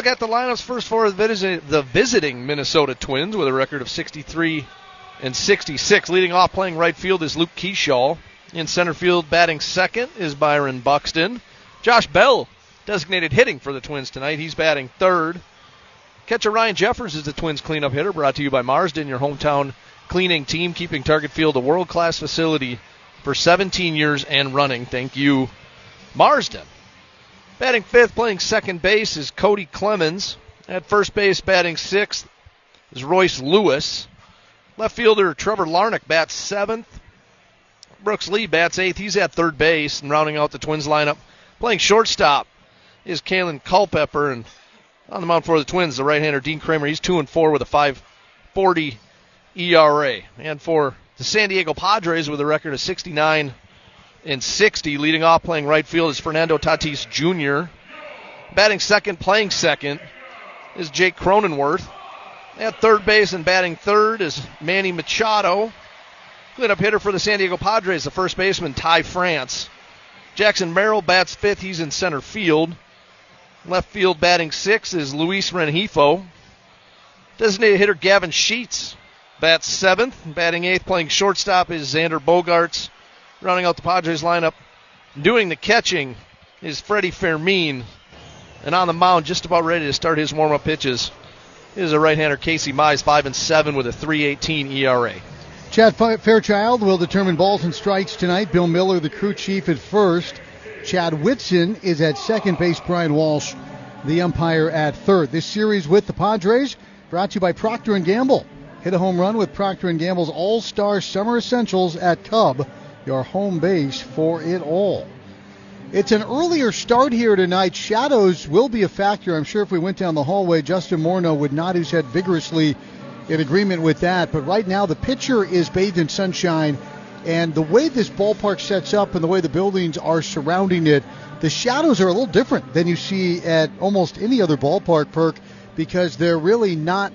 look at the lineups first for the visiting Minnesota Twins with a record of 63 and 66. Leading off playing right field is Luke Keeschall. In center field batting second is Byron Buxton. Josh Bell designated hitting for the Twins tonight. He's batting third. Catcher Ryan Jeffers is the Twins cleanup hitter, brought to you by Marsden, your hometown cleaning team, keeping Target Field a world-class facility for 17 years and running. Thank you, Marsden. Batting fifth, playing second base is Cody Clemens. At first base, batting sixth is Royce Lewis. Left fielder Trevor Larnach bats seventh. Brooks Lee bats eighth. He's at third base. And rounding out the Twins lineup, playing shortstop is Kalen Culpepper. And on the mound for the Twins, the right-hander Dean Kramer. He's 2-4 with a 5.40 ERA. And for the San Diego Padres with a record of 69 and 60, leading off playing right field is Fernando Tatis Jr. Batting second, playing second is Jake Cronenworth. At third base and batting third is Manny Machado. Cleanup hitter for the San Diego Padres, the first baseman Ty France. Jackson Merrill bats fifth. He's in center field. Left field batting sixth is Luis Rengifo. Designated hitter Gavin Sheets bats seventh. Batting eighth, playing shortstop is Xander Bogaerts. Rounding out the Padres lineup, doing the catching is Freddie Fermin. And on the mound, just about ready to start his warm-up pitches, is a right-hander Casey Mize, 5-7 with a 3.18 ERA. Chad Fairchild will determine balls and strikes tonight. Bill Miller, the crew chief, at first. Chad Whitson is at second base. Brian Walsh, the umpire, at third. This series with the Padres brought to you by Procter & Gamble. Hit a home run with Procter & Gamble's All-Star Summer Essentials at Cub, your home base for it all. It's an earlier start here tonight. Shadows will be a factor. I'm sure if we went down the hallway, Justin Morneau would nod his head vigorously in agreement with that. But right now the pitcher is bathed in sunshine, and the way this ballpark sets up and the way the buildings are surrounding it, the shadows are a little different than you see at almost any other ballpark, Perk, because they're really not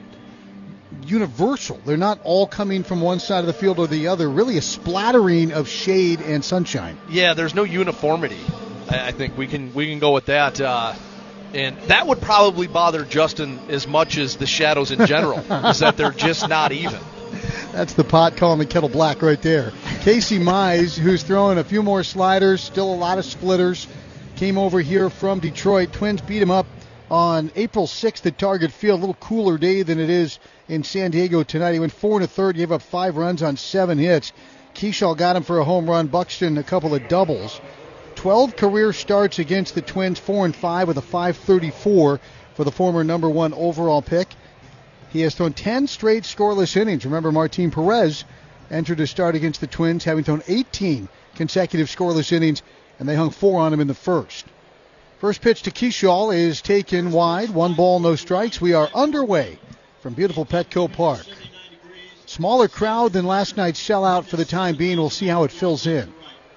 universal. They're not all coming from one side of the field or the other. Really a splattering of shade and sunshine. Yeah, there's no uniformity. I think we can go with that. And that would probably bother Justin as much as the shadows in general, is that they're just not even. That's the pot calling the kettle black right there. Casey Mize, who's throwing a few more sliders, still a lot of splitters, came over here from Detroit. Twins beat him up on April 6th at Target Field. A little cooler day than it is in San Diego tonight. He went 4 1/3, gave up 5 runs on 7 hits. Keeschall got him for a home run. Buxton a couple of doubles. 12 career starts against the Twins, 4-5 with a 5.34 for the former number 1 overall pick. He has thrown 10 straight scoreless innings. Remember, Martin Perez entered a start against the Twins, having thrown 18 consecutive scoreless innings, and they hung 4 on him in the first. First pitch to Keeschall is taken wide. 1 ball, no strikes. We are underway from beautiful Petco Park. Smaller crowd than last night's sellout for the time being. We'll see how it fills in.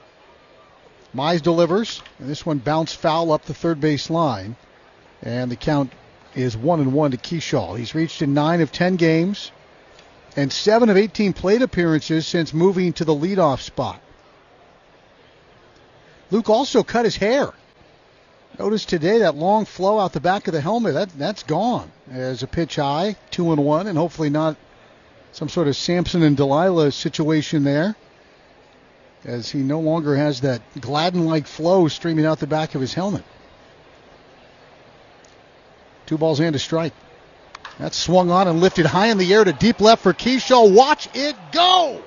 Mize delivers, and this one bounced foul up the third base line. And the count is 1-1 to Keeschall. He's reached in 9 of 10 games and 7 of 18 plate appearances since moving to the leadoff spot. Luke also cut his hair. Notice today that long flow out the back of the helmet, that's gone. As a pitch high, 2-1, and hopefully not some sort of Samson and Delilah situation there, as he no longer has that Gladden-like flow streaming out the back of his helmet. 2 balls and a strike. That's swung on and lifted high in the air to deep left for Keeschall. Watch it go!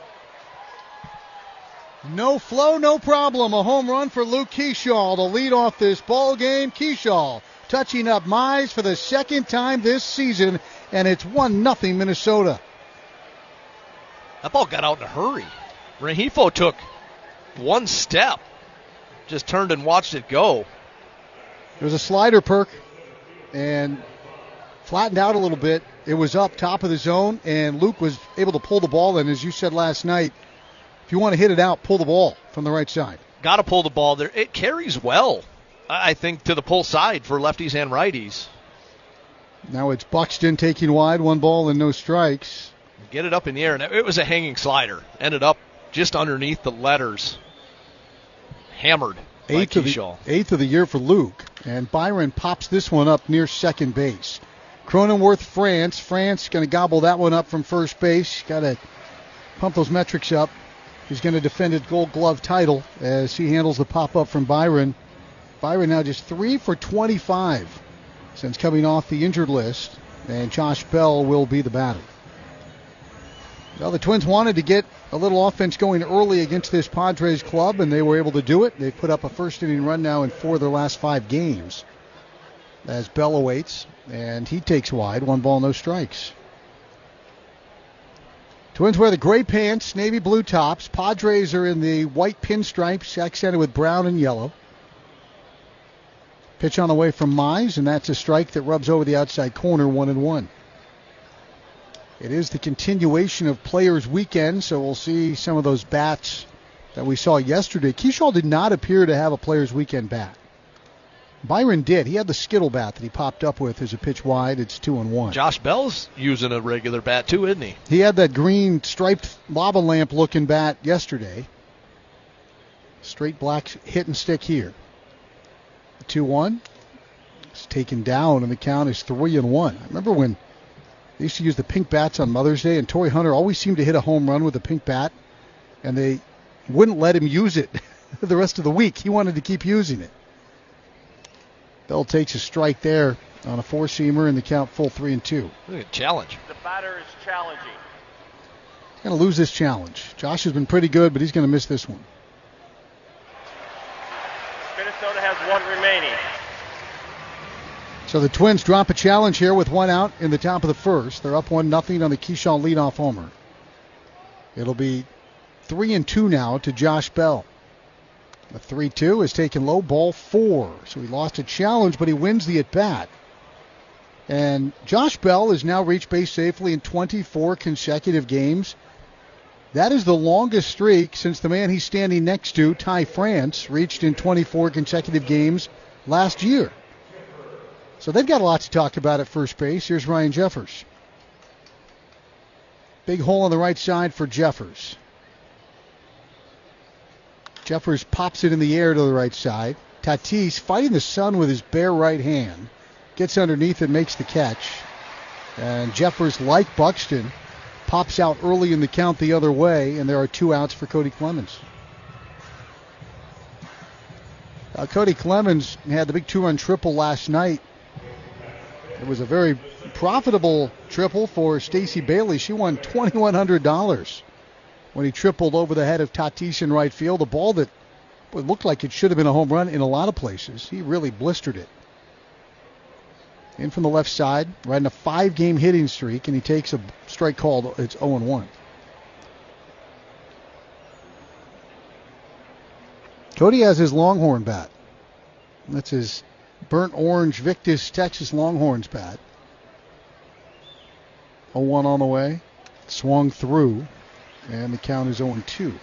No flow, no problem. A home run for Luke Keeschall to lead off this ball game. Keeschall touching up Mize for the second time this season, and it's 1-0 Minnesota. That ball got out in a hurry. Rengifo took 1 step, just turned and watched it go. It was a slider, Perk, and flattened out a little bit. It was up top of the zone, and Luke was able to pull the ball in. As you said last night, if you want to hit it out, pull the ball from the right side. Got to pull the ball there. It carries well, I think, to the pull side for lefties and righties. Now it's Buxton taking wide, 1 ball and no strikes. Get it up in the air, and it was a hanging slider. Ended up just underneath the letters. Hammered by Keeschall. 8th of the year for Luke. And Byron pops this one up near second base. Cronenworth, France. France going to gobble that one up from first base. Got to pump those metrics up. He's going to defend his Gold Glove title as he handles the pop-up from Byron. Byron now just 3 for 25 since coming off the injured list. And Josh Bell will be the batter. Well, the Twins wanted to get a little offense going early against this Padres club, and they were able to do it. They put up a first-inning run now in 4 of their last 5 games. As Bell awaits, and he takes wide, 1 ball, no strikes. Twins wear the gray pants, navy blue tops. Padres are in the white pinstripes, accented with brown and yellow. Pitch on the way from Mize, and that's a strike that rubs over the outside corner, 1-1. It is the continuation of Players Weekend, so we'll see some of those bats that we saw yesterday. Keyshaw did not appear to have a Players Weekend bat. Byron did. He had the Skittle bat that he popped up with as a pitch wide. It's 2-1. Josh Bell's using a regular bat too, isn't he? He had that green striped lava lamp looking bat yesterday. Straight black hit and stick here. 2-1. It's taken down, and the count is 3-1. I remember when they used to use the pink bats on Mother's Day, and Torrey Hunter always seemed to hit a home run with a pink bat, and they wouldn't let him use it the rest of the week. He wanted to keep using it. Bell takes a strike there on a four-seamer, and the count full 3-2. Look at challenge. The batter is challenging. He's going to lose this challenge. Josh has been pretty good, but he's going to miss this one. Minnesota has 1 remaining. So the Twins drop a challenge here with 1 out in the top of the first. They're up 1-0 on the Keyshaw leadoff homer. It'll be 3-2 now to Josh Bell. The 3-2 is taken low, ball 4. So he lost a challenge, but he wins the at-bat. And Josh Bell has now reached base safely in 24 consecutive games. That is the longest streak since the man he's standing next to, Ty France, reached in 24 consecutive games last year. So they've got a lot to talk about at first base. Here's Ryan Jeffers. Big hole on the right side for Jeffers. Jeffers pops it in the air to the right side. Tatis fighting the sun with his bare right hand. Gets underneath and makes the catch. And Jeffers, like Buxton, pops out early in the count the other way, and there are 2 outs for Cody Clemens. Cody Clemens had the big 2-run triple last night. It was a very profitable triple for Stacey Bailey. She won $2,100 when he tripled over the head of Tatis in right field. A ball that looked like it should have been a home run in a lot of places. He really blistered it. In from the left side, riding a 5-game hitting streak, and he takes a strike called. It's 0-1. Cody has his Longhorn bat. That's his burnt orange Victus Texas Longhorns bat. 0-1 on the way. Swung through, and the count is 0-2.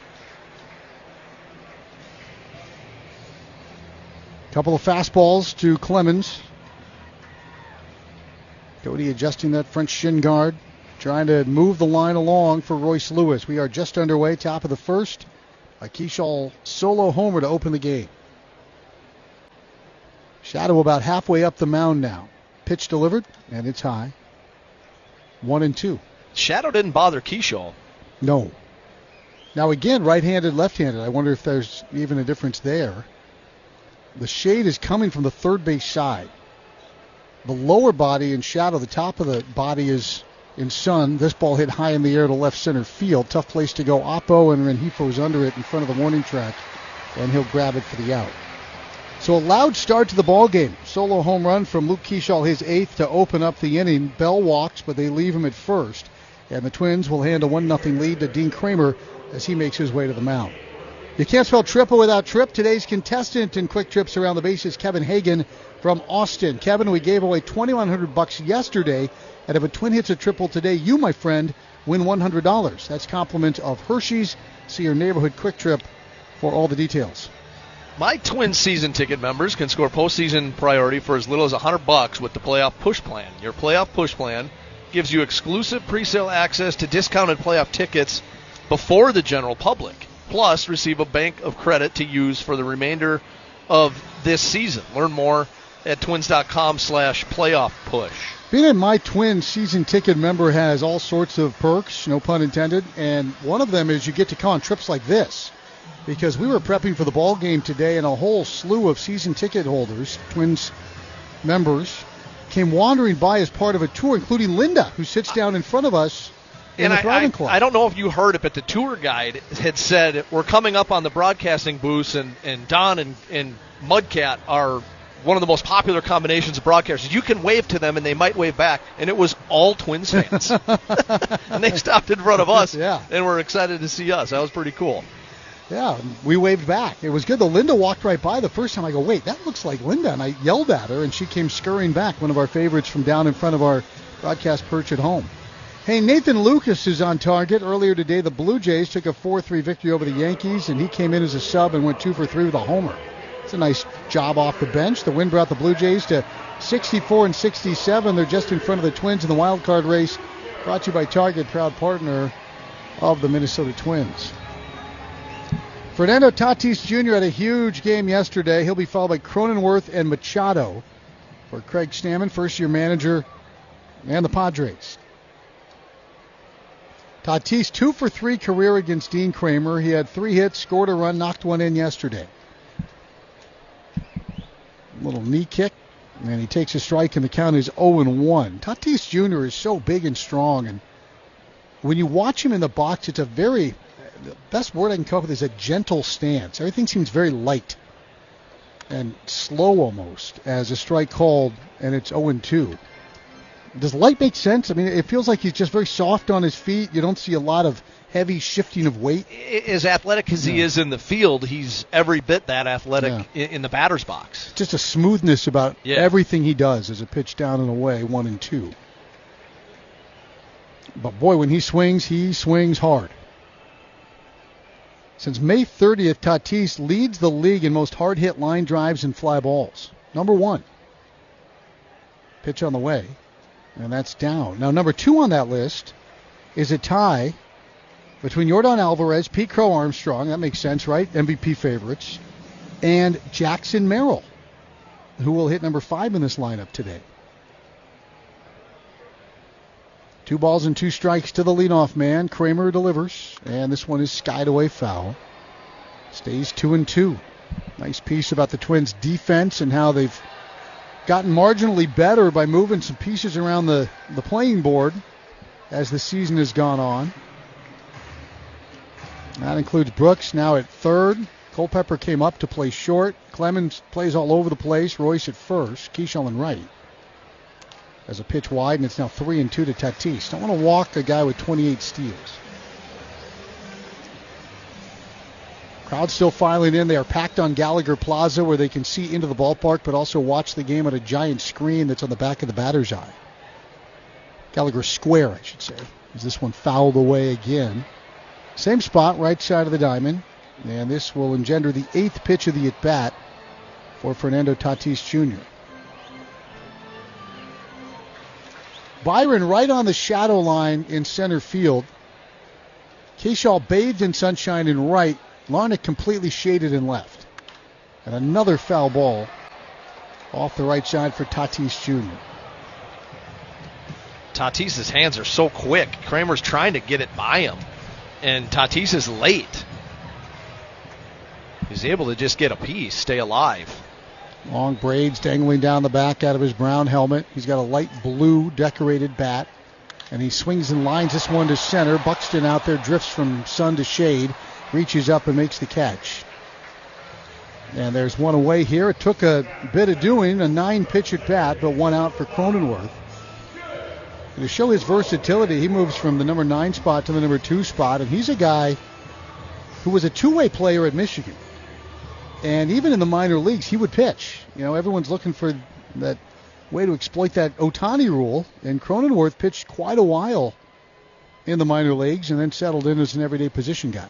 Couple of fastballs to Clemens. Cody adjusting that French shin guard, trying to move the line along for Royce Lewis. We are just underway, top of the first. A Keyshaw solo homer to open the game. Shadow about halfway up the mound now. Pitch delivered, and it's high. 1-2. Shadow didn't bother Keyshaw. No. Now again, right-handed, left-handed. I wonder if there's even a difference there. The shade is coming from the third base side. The lower body in Shadow, the top of the body is in sun. This ball hit high in the air to left center field. Tough place to go. Oppo and Renjifo's under it in front of the warning track, and he'll grab it for the out. So a loud start to the ball game. Solo home run from Luke Keyshaw, his 8th to open up the inning. Bell walks, but they leave him at first. And the Twins will hand a 1-0 lead to Dean Kramer as he makes his way to the mound. You can't spell triple without Trip. Today's contestant in quick trips around the bases, Kevin Hagan from Austin. Kevin, we gave away $2,100 yesterday, and if a Twin hits a triple today, you, my friend, win $100. That's compliment of Hershey's. See your neighborhood quick trip for all the details. My Twins season ticket members can score postseason priority for as little as $100 with the Playoff Push Plan. Your Playoff Push Plan gives you exclusive pre-sale access to discounted playoff tickets before the general public. Plus, receive a bank of credit to use for the remainder of this season. Learn more at twins.com/playoff push. Being a My Twins season ticket member has all sorts of perks, no pun intended, and one of them is you get to come on trips like this. Because we were prepping for the ball game today, and a whole slew of season ticket holders, Twins members, came wandering by as part of a tour, including Linda, who sits down in front of us in the Thriving Club. I don't know if you heard it, but the tour guide had said, we're coming up on the broadcasting booths, and Don and Mudcat are one of the most popular combinations of broadcasters. You can wave to them, and they might wave back. And it was all Twins fans. And they stopped in front of us, and were excited to see us. That was pretty cool. Yeah, we waved back. It was good. The Linda walked right by the first time. I go, wait, that looks like Linda. And I yelled at her, and she came scurrying back, one of our favorites from down in front of our broadcast perch at home. Hey, Nathan Lucas is on target. Earlier today, the Blue Jays took a 4-3 victory over the Yankees, and he came in as a sub and went 2 for 3 with a homer. It's a nice job off the bench. The win brought the Blue Jays to 64-67. They're just in front of the Twins in the wild card race. Brought to you by Target, proud partner of the Minnesota Twins. Fernando Tatis Jr. had a huge game yesterday. He'll be followed by Cronenworth and Machado for Craig Stammen, first-year manager, and the Padres. Tatis, 2 for 3 career against Dean Kramer. He had 3 hits, scored a run, knocked one in yesterday. Little knee kick, and he takes a strike, and the count is 0-1. Tatis Jr. is so big and strong, and when you watch him in the box, it's a very... The best word I can come up with is a gentle stance. Everything seems very light and slow almost as a strike called, and it's 0-2. Does light make sense? I mean, it feels like he's just very soft on his feet. You don't see a lot of heavy shifting of weight. As athletic as he is in the field, he's every bit that athletic in the batter's box. Just a smoothness about everything he does as a pitch down and away, 1-2. But boy, when he swings hard. Since May 30th, Tatis leads the league in most hard-hit line drives and fly balls. Number 1. Pitch on the way, and that's down. Now, number 2 on that list is a tie between Yordan Alvarez, Pete Crow Armstrong, that makes sense, right? MVP favorites, and Jackson Merrill, who will hit number 5 in this lineup today. 2 balls and 2 strikes to the leadoff man. Kramer delivers, and this one is skied away foul. Stays 2-2. Nice piece about the Twins' defense and how they've gotten marginally better by moving some pieces around the playing board as the season has gone on. That includes Brooks now at third. Culpepper came up to play short. Clemens plays all over the place. Royce at first. Keishel in right. As a pitch wide, and it's now 3-2 to Tatis. Don't want to walk a guy with 28 steals. Crowd still filing in. They are packed on Gallagher Plaza where they can see into the ballpark, but also watch the game on a giant screen that's on the back of the batter's eye. Gallagher Square, I should say. Is this one fouled away again? Same spot, right side of the diamond. And this will engender the 8th pitch of the at-bat for Fernando Tatis Jr. Byron right on the shadow line in center field. Keishel bathed in sunshine in right. Larnach completely shaded in left. And another foul ball off the right side for Tatis Jr. Tatis's hands are so quick. Kramer's trying to get it by him, and Tatis is late. He's able to just get a piece, stay alive. Long braids dangling down the back out of his brown helmet. He's got a light blue decorated bat, and he swings and lines this one to center. Buxton out there drifts from sun to shade, reaches up and makes the catch. And there's one away here. It took a bit of doing, a 9-pitch at bat, but 1 out for Cronenworth. And to show his versatility, he moves from the number 9 spot to the number 2 spot, and he's a guy who was a two-way player at Michigan. And even in the minor leagues, he would pitch. You know, everyone's looking for that way to exploit that Ohtani rule. And Cronenworth pitched quite a while in the minor leagues and then settled in as an everyday position guy.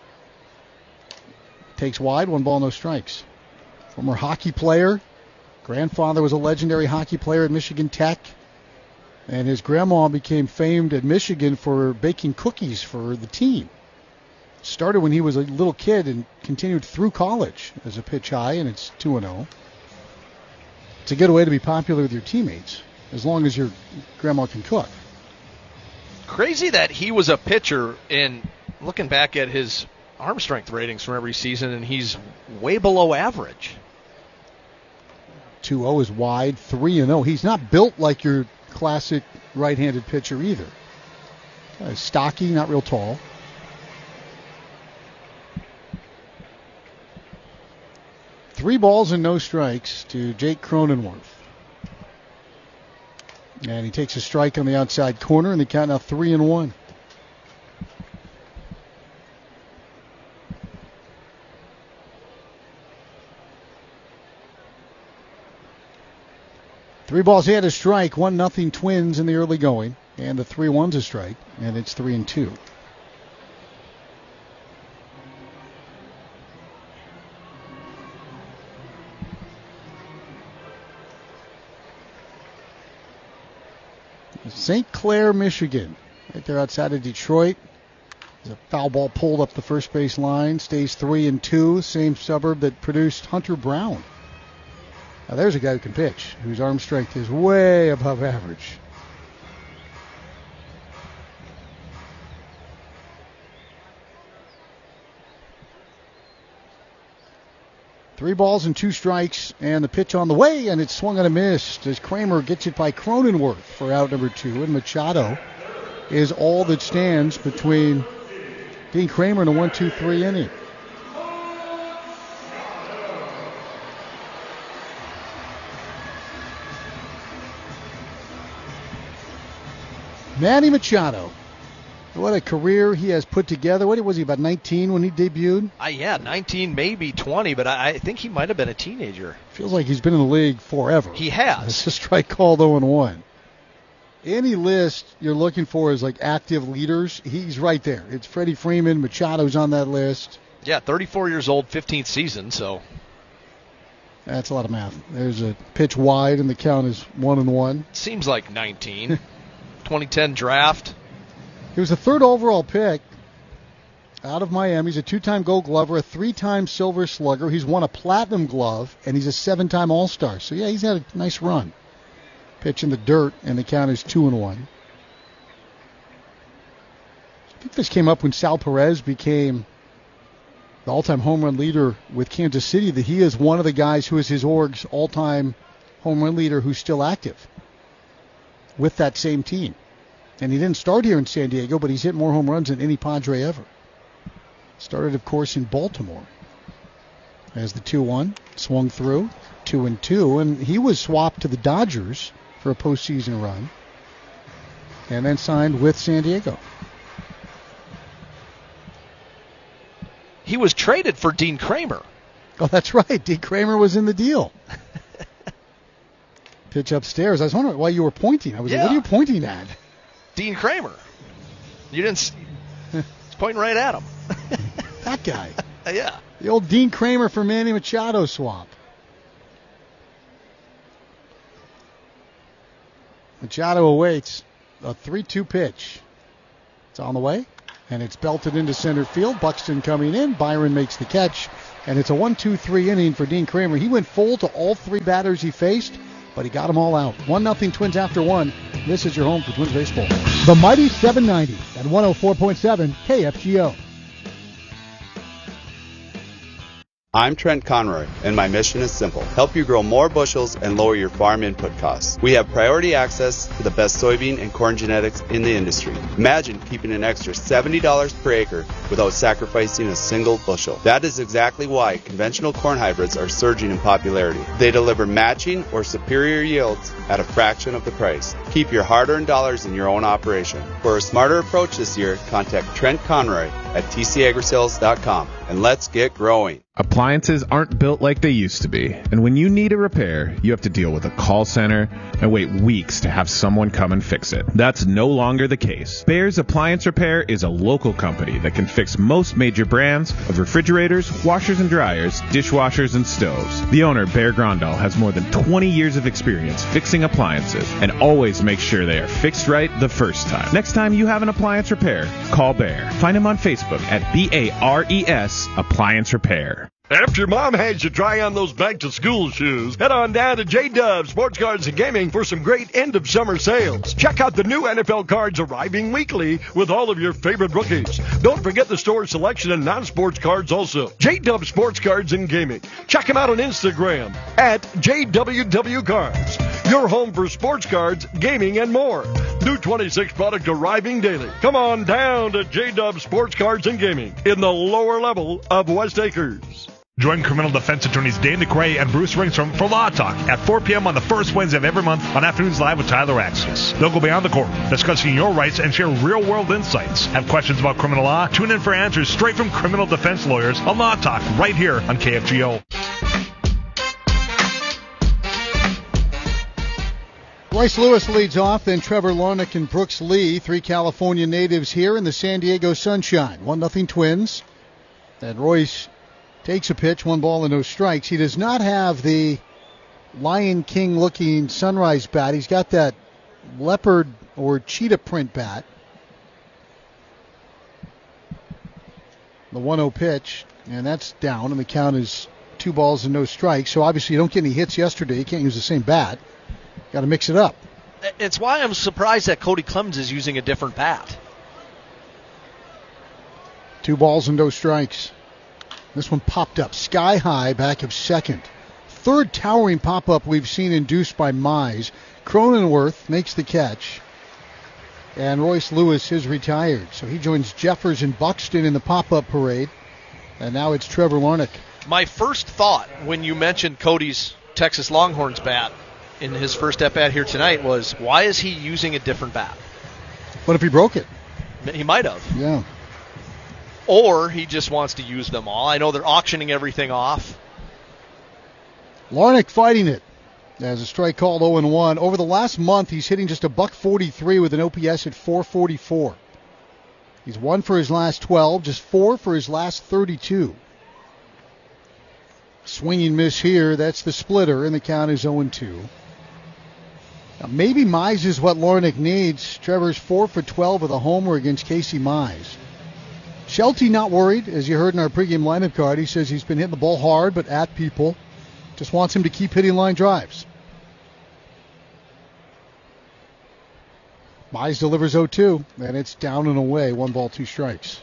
Takes wide, 1 ball, no strikes. Former hockey player. Grandfather was a legendary hockey player at Michigan Tech. And his grandma became famed at Michigan for baking cookies for the team. started when he was a little kid and continued through college as a pitch high, and it's 2-0. It's a good way to be popular with your teammates, as long as your grandma can cook. Crazy that he was a pitcher, and looking back at his arm strength ratings from every season, and he's way below average. 2-0 is wide, 3-0. He's not built like your classic right-handed pitcher either. Stocky, not real tall. Three balls and no strikes to Jake Cronenworth. And he takes a strike on the outside corner, and the count now 3-1. Three balls, he had a strike, 1-0 Twins in the early going, and the 3-1's a strike, and it's 3-2. St. Clair, Michigan, right there outside of Detroit. There's a foul ball pulled up the first base line, stays 3-2, same suburb that produced Hunter Brown. Now there's a guy who can pitch, whose arm strength is way above average. Three balls and two strikes, and the pitch on the way, and it's swung on a miss as Kramer gets it by Cronenworth for out number 2, and Machado is all that stands between Dean Kramer and a 1-2-3 inning. Manny Machado. What a career he has put together. What was he, about 19 when he debuted? Yeah, 19, maybe 20, but I think he might have been a teenager. Feels like he's been in the league forever. He has. It's a strike called 0-1. Any list you're looking for is like active leaders. He's right there. It's Freddie Freeman. Machado's on that list. Yeah, 34 years old, 15th season, so. That's a lot of math. There's a pitch wide, and the count is 1-1. Seems like 19. 2010 draft. He was the third overall pick out of Miami. He's a 2-time Gold Glover, a 3-time Silver Slugger. He's won a Platinum Glove, and he's a 7-time All-Star. So, yeah, he's had a nice run. Pitch in the dirt, and the count is 2-1. I think this came up when Sal Perez became the all-time home run leader with Kansas City, that he is one of the guys who is his org's all-time home run leader who's still active with that same team. And he didn't start here in San Diego, but he's hit more home runs than any Padre ever. Started, of course, in Baltimore. As the 2-1 swung through, 2-2, and he was swapped to the Dodgers for a postseason run, and then signed with San Diego. He was traded for Dean Kramer. Oh, that's right. Dean Kramer was in the deal. Pitch upstairs. I was wondering why you were pointing. I was like, what are you pointing at? Dean Kramer. You didn't. It's pointing right at him. That guy. Yeah. The old Dean Kramer for Manny Machado swap. Machado awaits a 3-2 pitch. It's on the way, and it's belted into center field. Buxton coming in. Byron makes the catch, and it's a 1-2-3 inning for Dean Kramer. He went full to all three batters he faced, but he got them all out. 1-0 Twins after one. This is your home for Twins baseball. The mighty 790 and 104.7 KFGO. I'm Trent Conroy, and my mission is simple. Help you grow more bushels and lower your farm input costs. We have priority access to the best soybean and corn genetics in the industry. Imagine keeping an extra $70 per acre without sacrificing a single bushel. That is exactly why conventional corn hybrids are surging in popularity. They deliver matching or superior yields at a fraction of the price. Keep your hard-earned dollars in your own operation. For a smarter approach this year, contact Trent Conroy at tcagrisales.com, and let's get growing. Appliances aren't built like they used to be, and when you need a repair, you have to deal with a call center and wait weeks to have someone come and fix it. That's no longer the case. Bear's Appliance Repair is a local company that can fix most major brands of refrigerators, washers and dryers, dishwashers, and stoves. The owner, Bear Grondal, has more than 20 years of experience fixing appliances and always makes sure they are fixed right the first time. Next time you have an appliance repair, call Bear. Find him on Facebook Facebook at BARES Appliance Repair. After Mom has you try on those back-to-school shoes, head on down to J-Dub Sports Cards and Gaming for some great end-of-summer sales. Check out the new NFL cards arriving weekly with all of your favorite rookies. Don't forget the store selection and non-sports cards also. J-Dub Sports Cards and Gaming. Check them out on Instagram at JWW Cards. Your home for sports cards, gaming, and more. New 26 product arriving daily. Come on down to J-Dub Sports Cards and Gaming in the lower level of West Acres. Join criminal defense attorneys Dane DeCray and Bruce Ringstrom for Law Talk at 4 p.m. on the first Wednesday of every month on Afternoons Live with Tyler Axis. They'll go beyond the court, discussing your rights and share real-world insights. Have questions about criminal law? Tune in for answers straight from criminal defense lawyers on Law Talk right here on KFGO. Royce Lewis leads off, then Trevor Larnach and Brooks Lee, three California natives here in the San Diego sunshine. 1-0 Twins. And Royce takes a pitch, 1 ball and no strikes. He does not have the Lion King looking Sunrise bat. He's got that leopard or cheetah print bat. The 1-0 pitch, and that's down, and the count is 2 balls and no strikes. So obviously you don't get any hits yesterday. You can't use the same bat. Got to mix it up. It's why I'm surprised that Cody Clemens is using a different bat. 2 balls and no strikes. This one popped up sky high, back of second. Third towering pop-up we've seen induced by Mize. Cronenworth makes the catch. And Royce Lewis is retired. So he joins Jeffers and Buxton in the pop-up parade. And now it's Trevor Larnach. My first thought when you mentioned Cody's Texas Longhorns bat in his first at-bat here tonight was, why is he using a different bat? What if he broke it? He might have. Yeah. Or he just wants to use them all. I know they're auctioning everything off. Larnach fighting it. As a strike called 0-1. Over the last month, he's hitting just a .143 with an OPS at 444. He's 1 for his last 12, just 4 for his last 32. Swinging miss here. That's the splitter, and the count is 0-2. Now maybe Mize is what Larnach needs. Trevor's 4 for 12 with a homer against Casey Mize. Shelty not worried, as you heard in our pregame lineup card. He says he's been hitting the ball hard, but at people. Just wants him to keep hitting line drives. Mize delivers 0-2, and it's down and away. 1 ball, 2 strikes.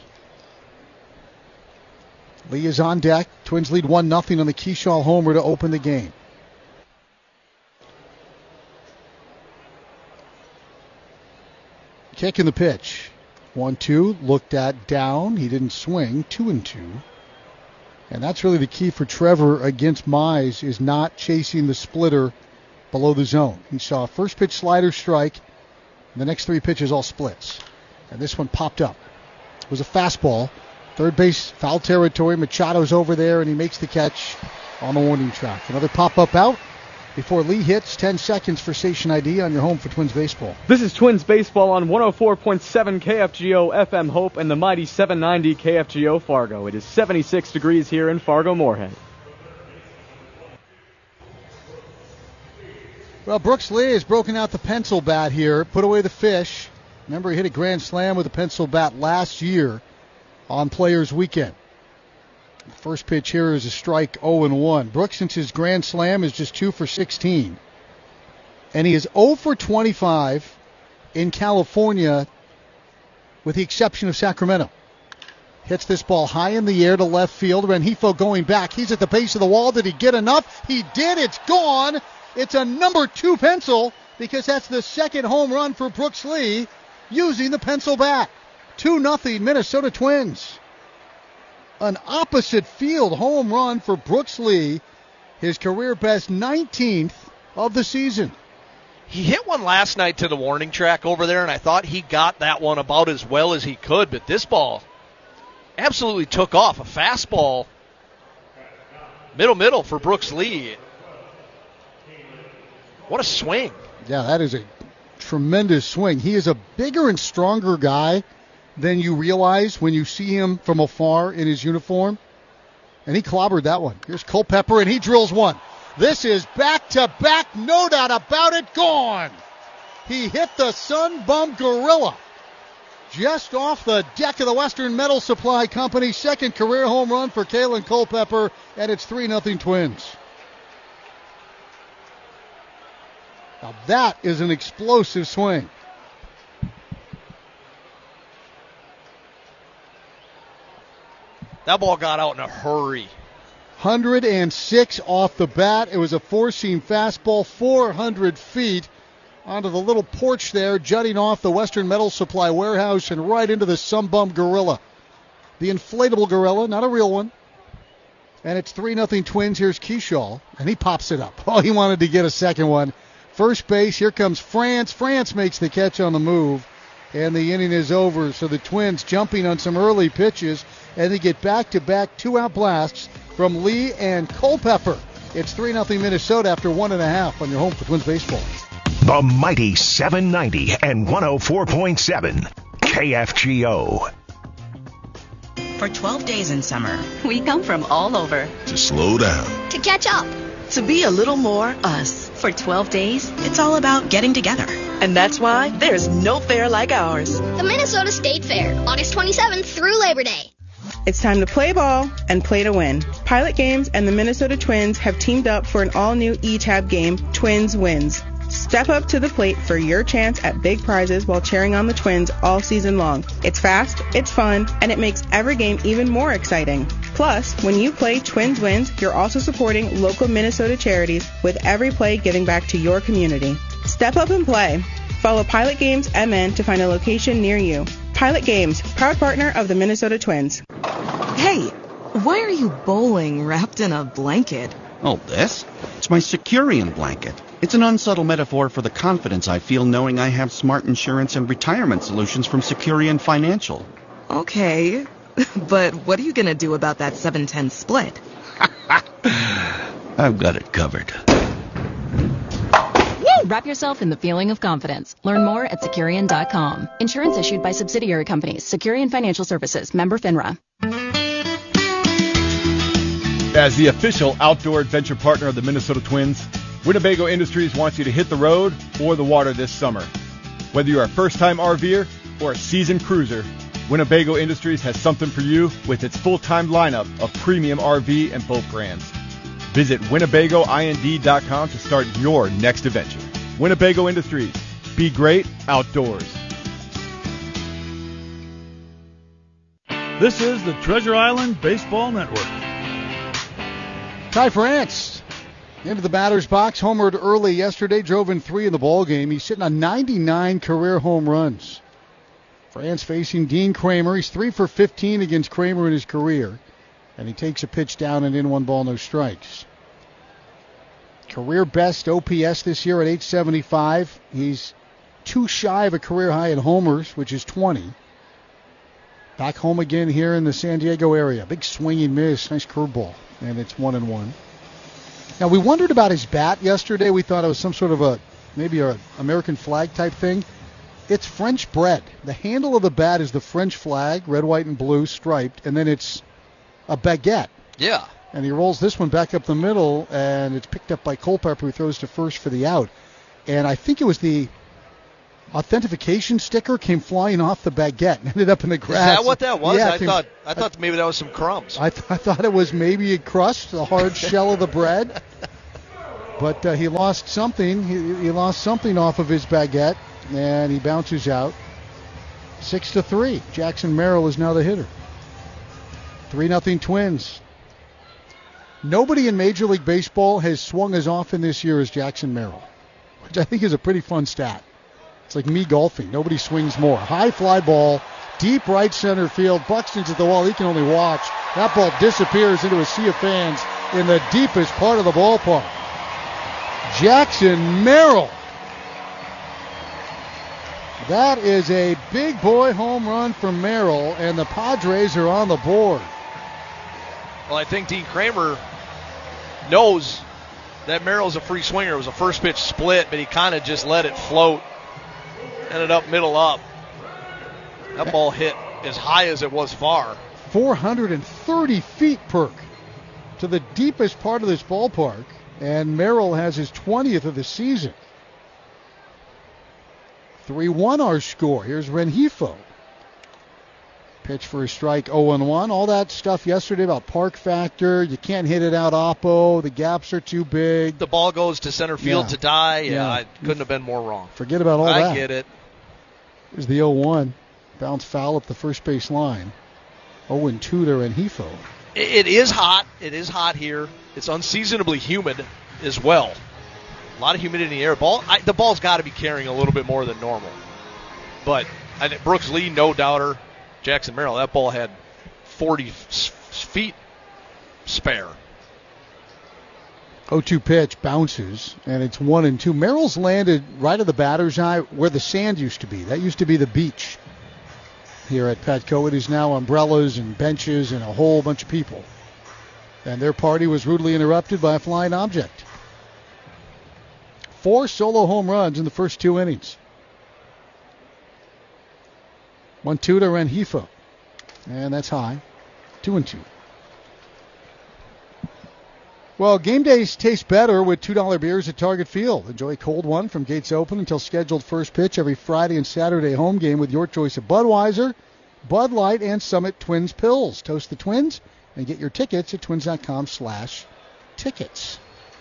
Lee is on deck. Twins lead 1-0 on the Keyshaw homer to open the game. Kicking the pitch. 1-2, looked at, down. He didn't swing. 2-2. And that's really the key for Trevor against Mize, is not chasing the splitter below the zone. He saw a first pitch slider strike, and the next 3 pitches all splits. And this one popped up. It was a fastball. Third base, foul territory. Machado's over there, and he makes the catch on the warning track. Another pop-up out before Lee hits. 10 seconds for station ID on your home for Twins baseball. This is Twins baseball on 104.7 KFGO FM Hope and the mighty 790 KFGO Fargo. It is 76 degrees here in Fargo-Moorhead. Well, Brooks Lee has broken out the pencil bat here, put away the fish. Remember, he hit a grand slam with a pencil bat last year on Players Weekend. The first pitch here is a strike, 0-1. Brooks, since his grand slam, is just 2 for 16. And he is 0 for 25 in California, with the exception of Sacramento. Hits this ball high in the air to left field. Rengifo going back. He's at the base of the wall. Did he get enough? He did. It's gone. It's a number 2 pencil, because that's the second home run for Brooks Lee using the pencil bat. 2-0 Minnesota Twins. An opposite field home run for Brooks Lee. His career best 19th of the season. He hit one last night to the warning track over there, and I thought he got that one about as well as he could, but this ball absolutely took off. A fastball, middle for Brooks Lee. What a swing. Yeah, that is a tremendous swing. He is a bigger and stronger guy than you realize when you see him from afar in his uniform. And he clobbered that one. Here's Culpepper, and he drills one. This is back-to-back, no doubt about it, gone. He hit the Sun Bum Gorilla. just off the deck of the Western Metal Supply Company. Second career home run for Kalen Culpepper, and it's 3-0 Twins. Now that is an explosive swing. That ball got out in a hurry. 106 off the bat. It was a four-seam fastball, 400 feet onto the little porch there, jutting off the Western Metal Supply warehouse and right into the Sumbum Gorilla. The inflatable gorilla, not a real one. And it's 3-0 Twins. Here's Keyshaw, and he pops it up. Oh, he wanted to get a second one. First base, here comes France. France makes the catch on the move, and the inning is over. So the Twins jumping on some early pitches, and they get back-to-back two-out blasts from Lee and Culpepper. It's 3-0 Minnesota after 1.5 on your home for Twins baseball. The mighty 790 and 104.7 KFGO. For 12 days in summer, we come from all over. To slow down. To catch up. To be a little more us. For 12 days, it's all about getting together. And that's why there's no fair like ours. The Minnesota State Fair, August 27th through Labor Day. It's time to play ball and play to win. Pilot Games and the Minnesota Twins have teamed up for an all-new E-Tab game, Twins Wins. Step up to the plate for your chance at big prizes while cheering on the Twins all season long. It's fast, it's fun, and it makes every game even more exciting. Plus, when you play Twins Wins, you're also supporting local Minnesota charities with every play giving back to your community. Step up and play. Follow Pilot Games MN to find a location near you. Pilot Games, proud partner of the Minnesota Twins. Hey, why are you bowling wrapped in a blanket? Oh, this? It's my Securian blanket. It's an unsubtle metaphor for the confidence I feel knowing I have smart insurance and retirement solutions from Securian Financial. Okay, but what are you going to do about that 7-10 split? I've got it covered. Wrap yourself in the feeling of confidence. Learn more at Securian.com. Insurance issued by subsidiary companies. Securian Financial Services. Member FINRA. As the official outdoor adventure partner of the Minnesota Twins, Winnebago Industries wants you to hit the road or the water this summer. Whether you're a first-time RVer or a seasoned cruiser, Winnebago Industries has something for you with its full-time lineup of premium RV and boat brands. Visit WinnebagoIND.com to start your next adventure. Winnebago Industries. Be great outdoors. This is the Treasure Island Baseball Network. Ty France into the batter's box, homered early yesterday, drove in 3 in the ball game. He's sitting on 99 career home runs. France facing Dean Kramer. He's 3 for 15 against Kramer in his career, and he takes a pitch down and in, 1 ball, no strikes. Career best OPS this year at 875. He's 2 shy of a career high in homers, which is 20. Back home again here in the San Diego area. Big swinging miss, nice curveball, and it's 1-1. Now, we wondered about his bat yesterday. We thought it was some sort of maybe an American flag type thing. It's French bred. The handle of the bat is the French flag, red, white, and blue, striped, and then it's a baguette. Yeah. And he rolls this one back up the middle, and it's picked up by Culpepper, who throws to first for the out. And I think it was the authentication sticker came flying off the baguette and ended up in the grass. Is that what that was? Yeah, I thought maybe that was some crumbs. I thought it was maybe a crust, the hard shell of the bread. But he lost something. He lost something off of his baguette, and he bounces out. 6-3. Jackson Merrill is now the hitter. 3-0 Twins. Nobody in Major League Baseball has swung as often this year as Jackson Merrill, which I think is a pretty fun stat. It's like me golfing. Nobody swings more. High fly ball, deep right center field. Buxton's at the wall. He can only watch. That ball disappears into a sea of fans in the deepest part of the ballpark. Jackson Merrill. That is a big boy home run for Merrill, and the Padres are on the board. Well, I think Dean Kramer knows that Merrill's a free swinger. It was a first pitch split, but he kind of just let it float. Ended up middle up. That ball hit as high as it was far. 430 feet, Perk, to the deepest part of this ballpark. And Merrill has his 20th of the season. 3-1 our score. Here's Rengifo. Pitch for a strike, 0-1. All that stuff yesterday about park factor. You can't hit it out oppo. The gaps are too big. The ball goes to center field to die. Yeah, it couldn't have been more wrong. Forget about all that. I get it. Here's the 0-1. Bounce foul up the first base line. 0-2 to Rengifo. It is hot. It is hot here. It's unseasonably humid as well. A lot of humidity in the air. The ball's got to be carrying a little bit more than normal. But I think Brooks Lee, no doubter. Jackson Merrill, that ball had 40 feet spare. 0-2 pitch, bounces, and it's 1-2. Merrill's landed right at the batter's eye where the sand used to be. That used to be the beach here at Petco. It is now umbrellas and benches and a whole bunch of people. And their party was rudely interrupted by a flying object. 4 solo home runs in the first 2 innings. 1-2 to Rengifo. And that's high. 2-2. Well, game days taste better with $2 beers at Target Field. Enjoy a cold one from gates open until scheduled first pitch every Friday and Saturday home game with your choice of Budweiser, Bud Light, and Summit Twins Pills. Toast the Twins and get your tickets at twins.com/tickets.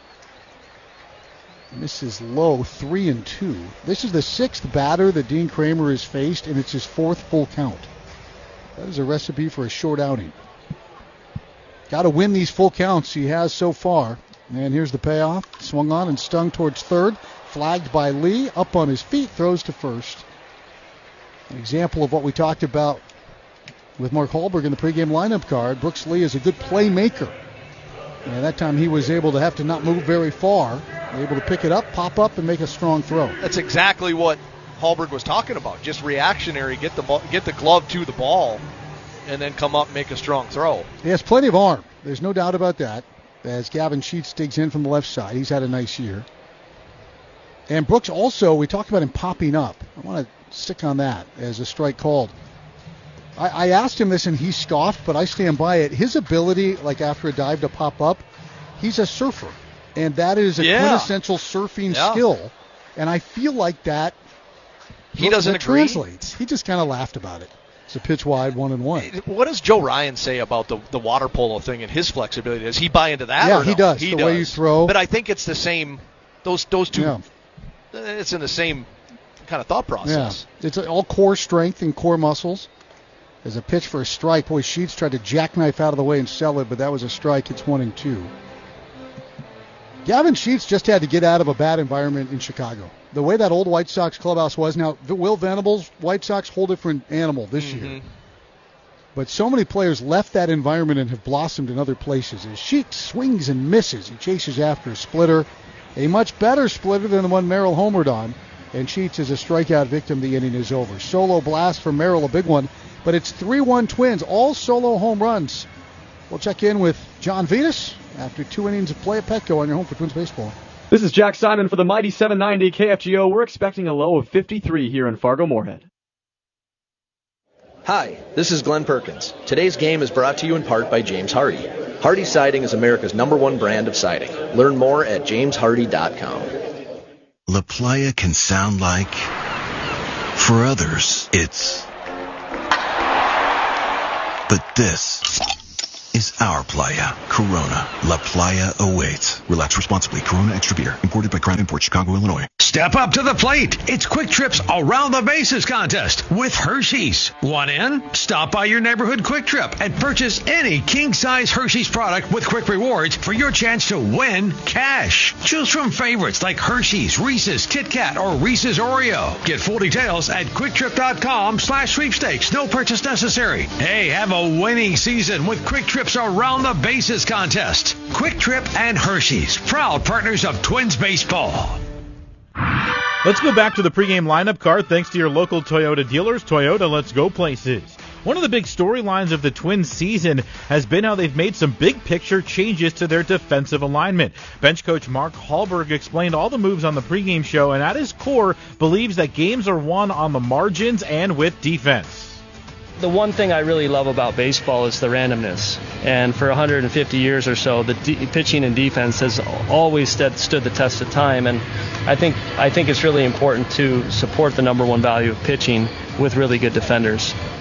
And this is low, 3-2. This is the 6th batter that Dean Kramer has faced, and it's his 4th full count. That is a recipe for a short outing. Got to win these full counts he has so far. And here's the payoff. Swung on and stung towards third. Flagged by Lee. Up on his feet. Throws to first. An example of what we talked about with Mark Hallberg in the pregame lineup card. Brooks Lee is a good playmaker. And that time he was able to have to not move very far. Able to pick it up, pop up, and make a strong throw. That's exactly what Hallberg was talking about. Just reactionary, get the glove to the ball, and then come up and make a strong throw. He has plenty of arm. There's no doubt about that. As Gavin Sheets digs in from the left side. He's had a nice year. And Brooks also, we talked about him popping up. I want to stick on that as a strike called. I asked him this and he scoffed, but I stand by it. His ability, like after a dive, to pop up, he's a surfer. And that is a quintessential surfing skill. And I feel like that translates. He just kind of laughed about it. It's a pitch wide, 1-1. What does Joe Ryan say about the water polo thing and his flexibility? Does he buy into that? Yeah, or he no? does. He the does. way you throw. But I think it's the same. Those two. Yeah. It's in the same kind of thought process. Yeah. It's all core strength and core muscles. There's a pitch for a strike. Boy, Sheets tried to jackknife out of the way and sell it, but that was a strike. It's 1-2. Gavin Sheets just had to get out of a bad environment in Chicago. The way that old White Sox clubhouse was now, Will Venables, White Sox, whole different animal this year. But so many players left that environment and have blossomed in other places. As Sheets swings and misses, he chases after a splitter, a much better splitter than the one Merrill homered on. And Sheets is a strikeout victim. The inning is over. Solo blast for Merrill, a big one. But it's 3-1 Twins, all solo home runs. We'll check in with John Venus after 2 innings of play at Petco on your home for Twins baseball. This is Jack Simon for the mighty 790 KFGO. We're expecting a low of 53 here in Fargo-Moorhead. Hi, this is Glenn Perkins. Today's game is brought to you in part by James Hardy. Hardy Siding is America's #1 brand of siding. Learn more at jameshardy.com. La Playa can sound like, for others, it's... But this is our playa. Corona. La Playa awaits. Relax responsibly. Corona Extra Beer. Imported by Crown Imports, Chicago, Illinois. Step up to the plate. It's Quick Trip's Around the Bases contest with Hershey's. Want in? Stop by your neighborhood Quick Trip and purchase any king-size Hershey's product with Quick Rewards for your chance to win cash. Choose from favorites like Hershey's, Reese's, Kit Kat, or Reese's Oreo. Get full details at QuickTrip.com/sweepstakes. No purchase necessary. Hey, have a winning season with Quick Trip's Around the Bases contest. Quick Trip and Hershey's, proud partners of Twins baseball. Let's go back to the pregame lineup card thanks to your local Toyota dealers. Toyota, let's go places. One of the big storylines of the Twins season has been how they've made some big picture changes to their defensive alignment. Bench coach Mark Hallberg explained all the moves on the pregame show and at his core believes that games are won on the margins and with defense. The one thing I really love about baseball is the randomness. And for 150 years or so, the pitching and defense has always stood the test of time. And I think it's really important to support the #1 value of pitching with really good defenders.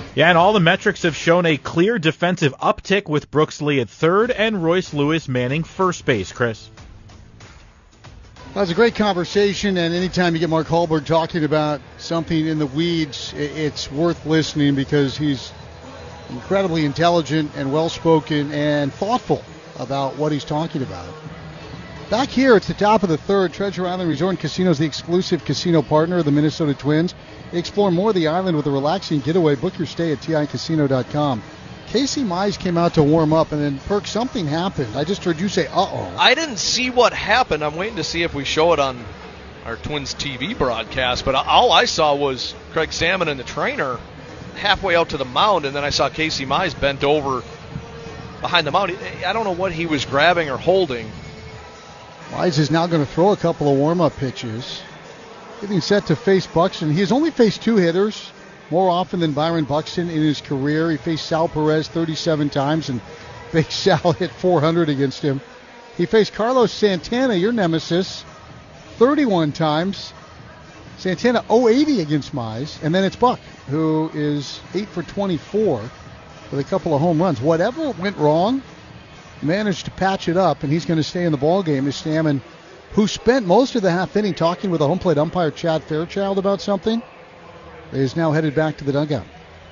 Yeah, and all the metrics have shown a clear defensive uptick with Brooks Lee at third and Royce Lewis manning first base, Chris. That was a great conversation, and anytime you get Mark Hallberg talking about something in the weeds, it's worth listening because he's incredibly intelligent and well-spoken and thoughtful about what he's talking about. Back here, it's the top of the third. Treasure Island Resort and Casino is the exclusive casino partner of the Minnesota Twins. Explore more of the island with a relaxing getaway. Book your stay at TICasino.com. Casey Mize came out to warm up, and then, Perk, something happened. I just heard you say, uh-oh. I didn't see what happened. I'm waiting to see if we show it on our Twins TV broadcast, but all I saw was Craig Salmon and the trainer halfway out to the mound, and then I saw Casey Mize bent over behind the mound. I don't know what he was grabbing or holding. Mize is now going to throw a couple of warm-up pitches. Getting set to face Buxton. He has only faced two hitters more often than Byron Buxton in his career. He faced Sal Perez 37 times, and Big Sal hit 400 against him. He faced Carlos Santana, your nemesis, 31 times. Santana 080 against Mize. And then it's Buck, who is 8 for 24 with a couple of home runs. Whatever went wrong, managed to patch it up, and he's going to stay in the ball game. Is Stammen, who spent most of the half inning talking with the home plate umpire Chad Fairchild about something, is now headed back to the dugout.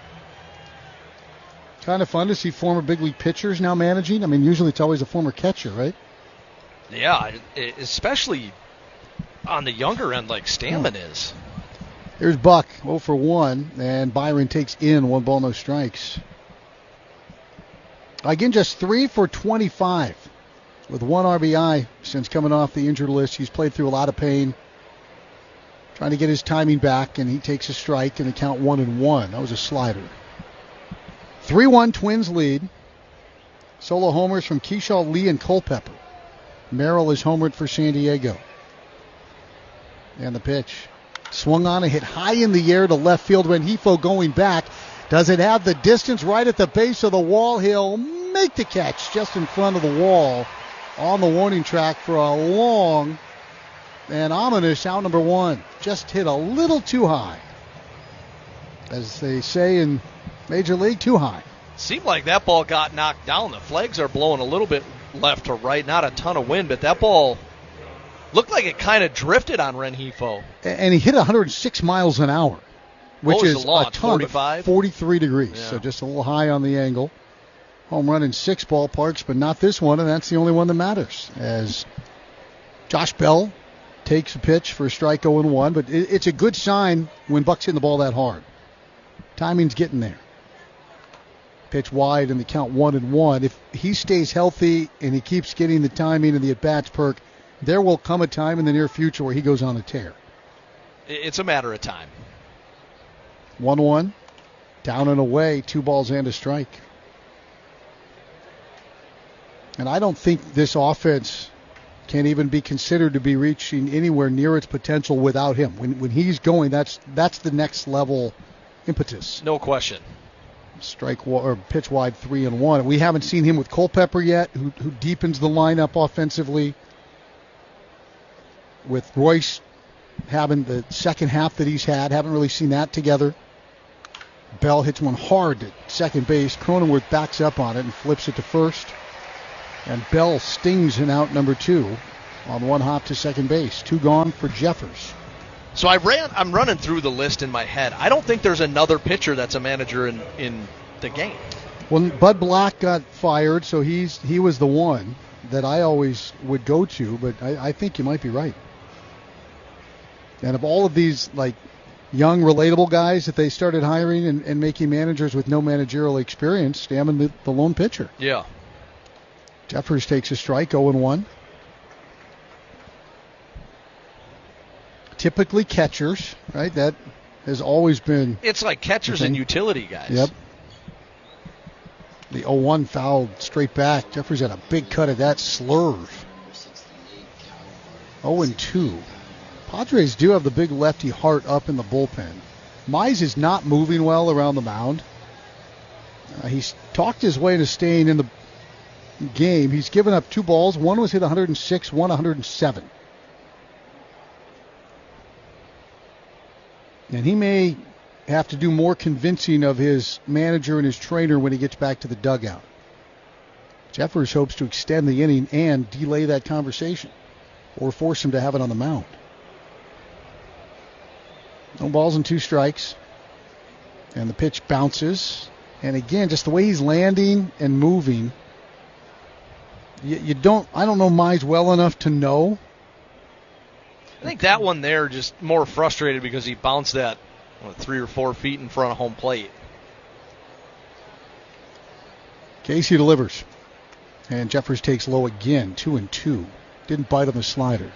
Kind of fun to see former big league pitchers now managing. I mean, usually it's always a former catcher, right? Yeah, especially on the younger end like Stammen is. Here's Buck, 0 for 1, and Byron takes in 1 ball, no strikes. Again, just 3 for 25 with 1 RBI since coming off the injured list. He's played through a lot of pain, trying to get his timing back, and he takes a strike and the count 1-1. That was a slider. 3-1 Twins lead. Solo homers from Keyshaw, Lee, and Culpepper. Merrill is homered for San Diego. And the pitch. Swung on a hit high in the air to left field. Rengifo going back. Does it have the distance right at the base of the wall? He'll make the catch just in front of the wall on the warning track for a long and ominous out number 1. Just hit a little too high. As they say in Major League, too high. Seemed like that ball got knocked down. The flags are blowing a little bit left to right. Not a ton of wind, but that ball looked like it kind of drifted on Rengifo. And he hit 106 miles an hour, which is a ton. 45? 43 degrees, yeah. So just a little high on the angle. Home run in 6 ballparks, but not this one, and that's the only one that matters. As Josh Bell takes a pitch for a strike 0-1, but it's a good sign when Buck's hitting the ball that hard. Timing's getting there. Pitch wide and the count 1-1. If he stays healthy and he keeps getting the timing and the at-bats, Perk, there will come a time in the near future where he goes on a tear. It's a matter of time. 1-1. Down and away. 2 balls and a strike. And I don't think this offense can even be considered to be reaching anywhere near its potential without him. When he's going, that's the next level impetus. No question. Pitch wide 3-1. We haven't seen him with Culpepper yet, who deepens the lineup offensively. With Royce having the second half that he's had, haven't really seen that together. Bell hits one hard at second base. Cronenworth backs up on it and flips it to first. And Bell stings in out number 2 on 1 hop to second base. 2 gone for Jeffers. So I'm running through the list in my head. I don't think there's another pitcher that's a manager in the game. Well, Bud Black got fired, so he was the one that I always would go to, but I think you might be right. And of all of these like young, relatable guys that they started hiring and making managers with no managerial experience, Stammen the lone pitcher. Yeah. Jeffers takes a strike, 0-1. Typically catchers, right? That has always been... It's like catchers and utility guys. Yep. The 0-1 fouled straight back. Jeffers had a big cut at that slurve. 0-2. Padres do have the big lefty Hart up in the bullpen. Mize is not moving well around the mound. He's talked his way into staying in the game. He's given up 2 balls. One was hit 106, one 107. And he may have to do more convincing of his manager and his trainer when he gets back to the dugout. Jeffers hopes to extend the inning and delay that conversation or force him to have it on the mound. No balls and 2 strikes. And the pitch bounces. And again, just the way he's landing and moving, I don't know Mize well enough to know. I think that one there just more frustrated because he bounced that 3 or 4 feet in front of home plate. Casey delivers. And Jeffers takes low again, 2-2. Didn't bite on the slider.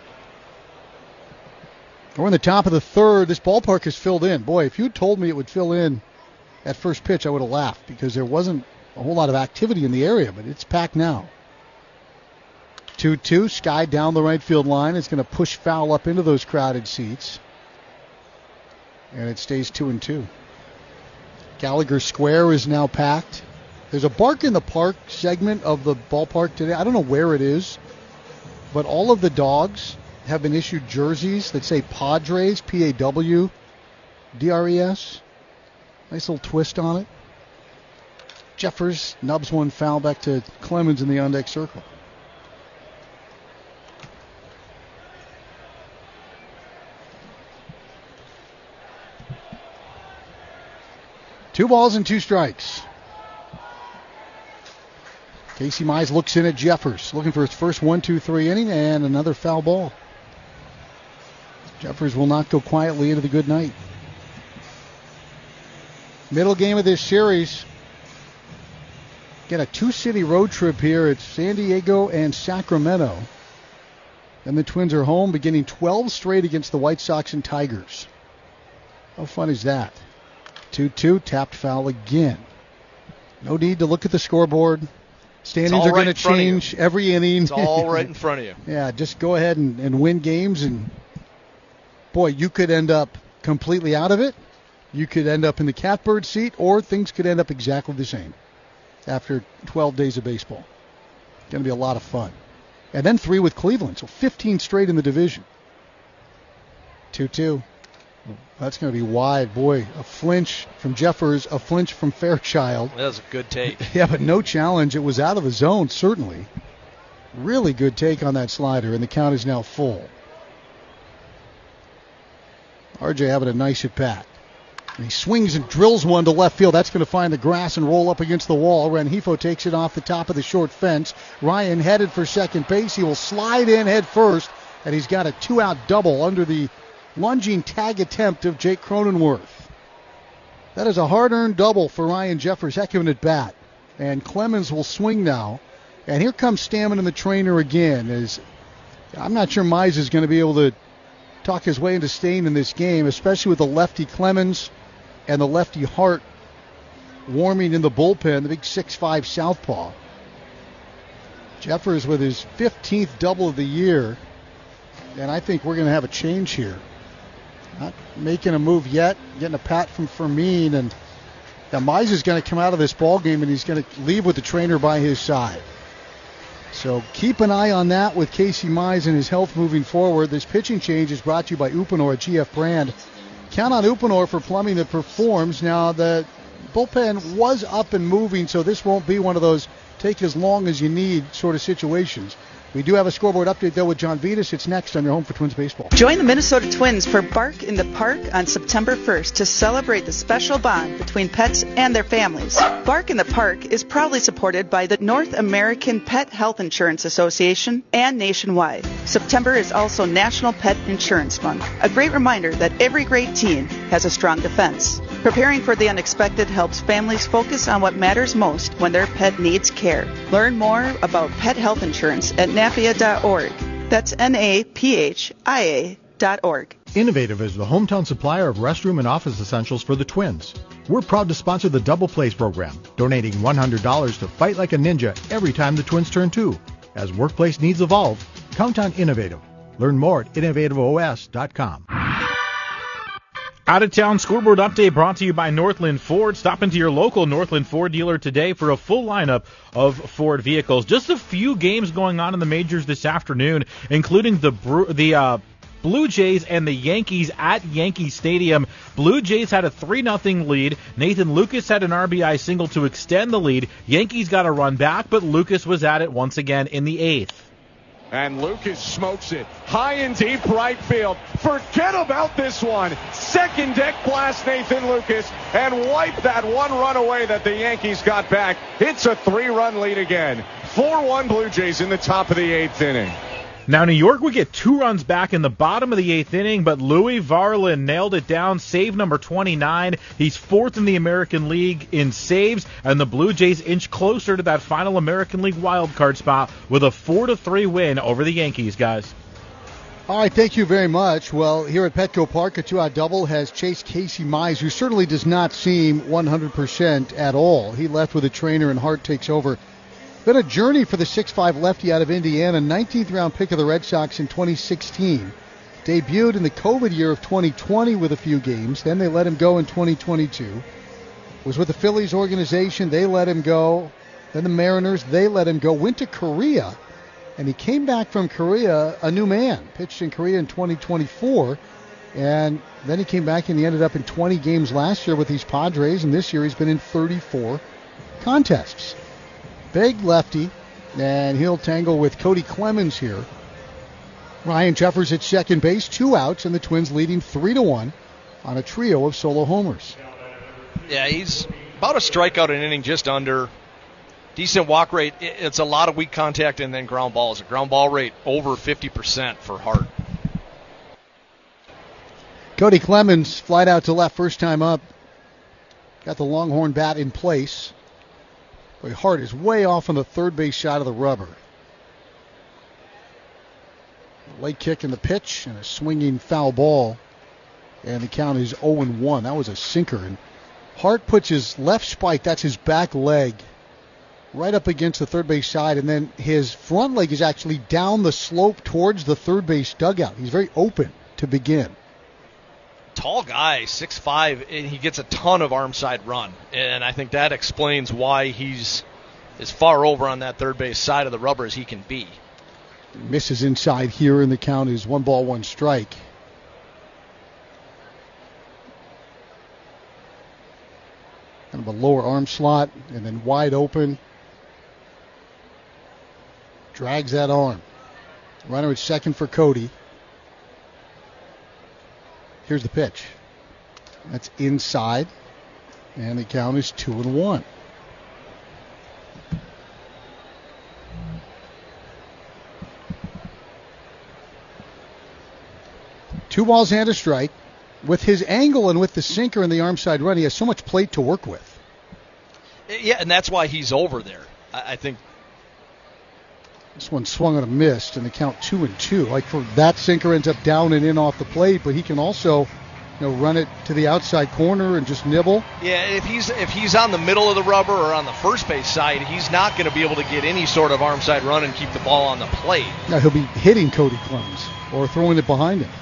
We're in the top of the third. This ballpark is filled in. Boy, if you told me it would fill in at first pitch, I would have laughed because there wasn't a whole lot of activity in the area, but it's packed now. 2-2, Sky down the right field line. It's going to push foul up into those crowded seats. And it stays 2-2. Gallagher Square is now packed. There's a Bark in the Park segment of the ballpark today. I don't know where it is, but all of the dogs have been issued jerseys that say Padres, P-A-W-D-R-E-S. Nice little twist on it. Jeffers nubs one foul back to Clemens in the on-deck circle. Two balls and 2 strikes. Casey Mize looks in at Jeffers, looking for his first 1-2-3 inning, and another foul ball. Jeffers will not go quietly into the good night. Middle game of this series. Get a 2-city road trip here. It's San Diego and Sacramento. Then the Twins are home, beginning 12 straight against the White Sox and Tigers. How fun is that? 2-2, tapped foul again. No need to look at the scoreboard. Standings are going to change every inning. It's all right in front of you. Yeah, just go ahead and win games. And, boy, you could end up completely out of it. You could end up in the catbird seat, or things could end up exactly the same after 12 days of baseball. Going to be a lot of fun. And then 3 with Cleveland, so 15 straight in the division. 2-2. That's going to be wide. Boy, a flinch from Jeffers, a flinch from Fairchild. That was a good take. Yeah, but no challenge. It was out of the zone, certainly. Really good take on that slider, and the count is now full. RJ having a nice at bat. And he swings and drills one to left field. That's going to find the grass and roll up against the wall. Rengifo takes it off the top of the short fence. Ryan headed for second base. He will slide in head first, and he's got a 2-out double under the lunging tag attempt of Jake Cronenworth. That is a hard-earned double for Ryan Jeffers. Heck of an at bat. And Clemens will swing now. And here comes Stammen and the trainer again. I'm not sure Mize is going to be able to talk his way into staying in this game, especially with the lefty Clemens and the lefty Hart warming in the bullpen, the big 6'5" southpaw. Jeffers with his 15th double of the year. And I think we're going to have a change here. Not making a move yet, getting a pat from Fermin, and Mize is going to come out of this ball game, and he's going to leave with the trainer by his side. So keep an eye on that with Casey Mize and his health moving forward. This pitching change is brought to you by Uponor at GF Brand. Count on Uponor for plumbing that performs. Now, the bullpen was up and moving, so this won't be one of those take as long as you need sort of situations. We do have a scoreboard update, though, with John Vitas. It's next on your home for Twins baseball. Join the Minnesota Twins for Bark in the Park on September 1st to celebrate the special bond between pets and their families. Bark in the Park is proudly supported by the North American Pet Health Insurance Association and Nationwide. September is also National Pet Insurance Month, a great reminder that every great team has a strong defense. Preparing for the unexpected helps families focus on what matters most when their pet needs care. Learn more about pet health insurance at NAPIA.org. That's NAPHIA.org. Innovative is the hometown supplier of restroom and office essentials for the Twins. We're proud to sponsor the Double Plays program, donating $100 to Fight Like a Ninja every time the Twins turn 2. As workplace needs evolve, count on Innovative. Learn more at innovativeos.com. Out-of-town scoreboard update brought to you by Northland Ford. Stop into your local Northland Ford dealer today for a full lineup of Ford vehicles. Just a few games going on in the majors this afternoon, including the Blue Jays and the Yankees at Yankee Stadium. Blue Jays had a 3-0 lead. Nathan Lucas had an RBI single to extend the lead. Yankees got a run back, but Lucas was at it once again in the 8th. And Lucas smokes it high and deep right field. Forget about this one. Second deck blast Nathan Lucas and wipe that one run away that the Yankees got back. It's a 3-run lead again. 4-1 Blue Jays in the top of the 8th inning. Now, New York would get 2 runs back in the bottom of the 8th inning, but Louis Varlin nailed it down, save number 29. He's 4th in the American League in saves, and the Blue Jays inch closer to that final American League wildcard spot with a 4-3 win over the Yankees, guys. All right, thank you very much. Well, here at Petco Park, a 2-out double has chased Casey Mize, who certainly does not seem 100% at all. He left with a trainer, and Hart takes over. Been a journey for the 6'5 lefty out of Indiana, 19th round pick of the Red Sox in 2016. Debuted in the COVID year of 2020 with a few games. Then they let him go in 2022. Was with the Phillies organization. They let him go. Then the Mariners, they let him go. Went to Korea, and he came back from Korea a new man. Pitched in Korea in 2024, and then he came back and he ended up in 20 games last year with these Padres, and this year he's been in 34 contests. Big lefty, and he'll tangle with Cody Clemens here. Ryan Jeffers at second base, 2 outs, and the Twins leading 3-1 on a trio of solo homers. Yeah, he's about a strikeout an inning, just under. Decent walk rate. It's a lot of weak contact and then ground balls. A ground ball rate over 50% for Hart. Cody Clemens, flight out to left, first time up. Got the Longhorn bat in place. But Hart is way off on the third base shot of the rubber. Late kick in the pitch and a swinging foul ball. And the count is 0-1. That was a sinker. And Hart puts his left spike, that's his back leg, right up against the third base side. And then his front leg is actually down the slope towards the third base dugout. He's very open to begin. Tall guy, 6'5", and he gets a ton of arm side run. And I think that explains why he's as far over on that third base side of the rubber as he can be. Misses inside here, and the count is 1-1 strike. Kind of a lower arm slot, and then wide open. Drags that arm. Runner at second for Cody. Here's the pitch. That's inside, and the count is 2-1. Two balls and a strike. With his angle and with the sinker and the arm side run, he has so much plate to work with. Yeah, and that's why he's over there. I think this one swung and a missed, and the count 2-2. Like, for that sinker ends up down and in off the plate, but he can also, run it to the outside corner and just nibble. Yeah, if he's on the middle of the rubber or on the first base side, he's not going to be able to get any sort of arm side run and keep the ball on the plate. Now he'll be hitting Cody Clemens or throwing it behind him.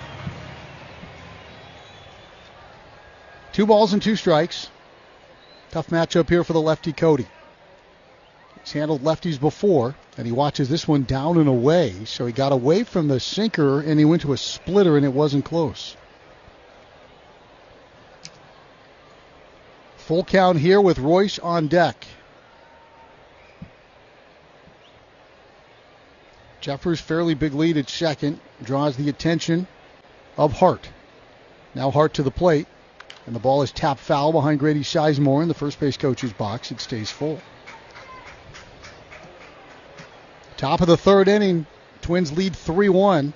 2 balls and 2 strikes. Tough matchup here for the lefty Cody. He's handled lefties before, and he watches this one down and away. So he got away from the sinker, and he went to a splitter, and it wasn't close. Full count here with Royce on deck. Jeffers, fairly big lead at second, draws the attention of Hart. Now Hart to the plate, and the ball is tapped foul behind Grady Sizemore in the first base coach's box. It stays full. Top of the third inning, Twins lead 3-1.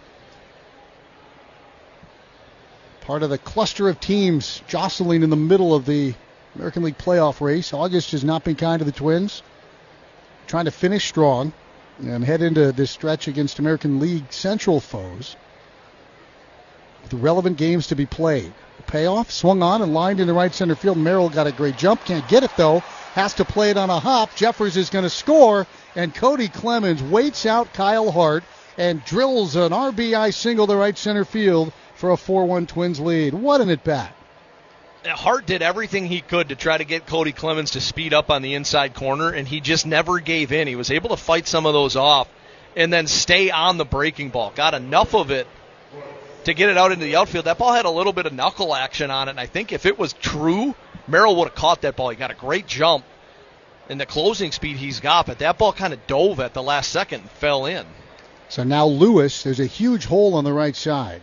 Part of the cluster of teams jostling in the middle of the American League playoff race. August has not been kind to the Twins. Trying to finish strong and head into this stretch against American League Central foes with relevant games to be played. The payoff, swung on and lined into right center field. Merrill got a great jump. Can't get it, though. Has to play it on a hop. Jeffers is going to score, and Cody Clemens waits out Kyle Hart and drills an RBI single to right center field for a 4-1 Twins lead. What an at-bat. Hart did everything he could to try to get Cody Clemens to speed up on the inside corner, and he just never gave in. He was able to fight some of those off and then stay on the breaking ball. Got enough of it to get it out into the outfield. That ball had a little bit of knuckle action on it, and I think if it was true, Merrill would have caught that ball. He got a great jump in the closing speed he's got, but that ball kind of dove at the last second and fell in. So now Lewis, there's a huge hole on the right side.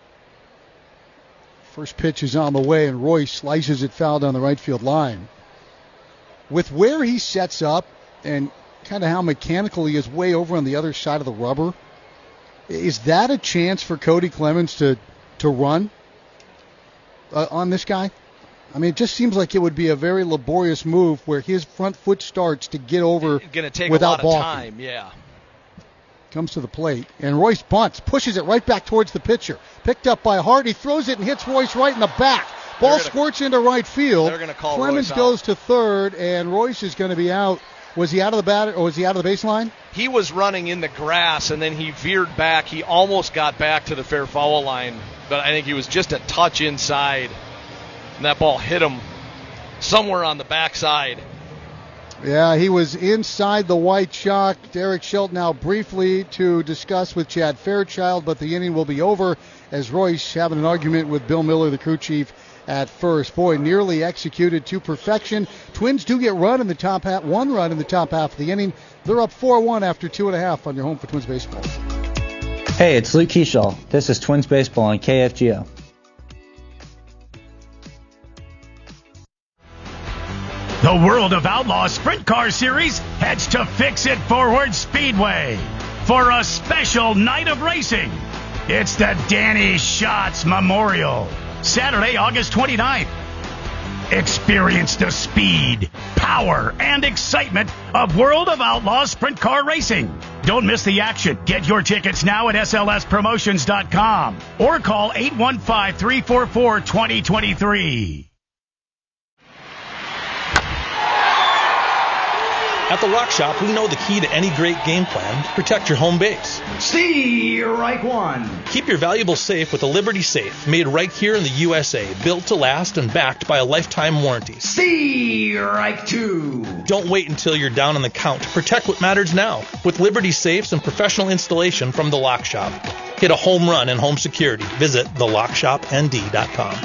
First pitch is on the way, and Royce slices it foul down the right field line. With where he sets up and kind of how mechanical he is way over on the other side of the rubber, is that a chance for Cody Clemens to run on this guy? I mean, it just seems like it would be a very laborious move where his front foot starts to get over it's going to take without a lot of balking. time, yeah. Comes to the plate, and Royce bunts, pushes it right back towards the pitcher. Picked up by Hart. He throws it and hits Royce right in the back. Ball squirts into right field. They're going to call Clemens Royce goes to third, and Royce is going to be out. Was he out of the bat, or was he out of the baseline? He was running in the grass, and then he veered back. He almost got back to the fair foul line, but I think he was just a touch inside, and that ball hit him somewhere on the backside. Yeah, he was inside the white chalk. Derek Shelton now briefly to discuss with Chad Fairchild, but the inning will be over as Royce having an argument with Bill Miller, the crew chief, at first. Boy, nearly executed to perfection. Twins do get one run in the top half of the inning. They're up 4-1 after 2.5 on your home for Twins baseball. Hey, it's Luke Keeschall. This is Twins baseball on KFGO. The World of Outlaw Sprint Car Series heads to Fix It Forward Speedway for a special night of racing. It's the Danny Schatz Memorial, Saturday, August 29th. Experience the speed, power, and excitement of World of Outlaw Sprint Car Racing. Don't miss the action. Get your tickets now at slspromotions.com or call 815-344-2023. At the Rock Shop, we know the key to any great game plan: protect your home base. Strike one. Keep your valuables safe with a Liberty Safe, made right here in the USA, built to last and backed by a lifetime warranty. Strike two. Don't wait until you're down on the count to protect what matters now with Liberty Safes and professional installation from the Lock Shop. Hit a home run in home security. Visit thelockshopnd.com.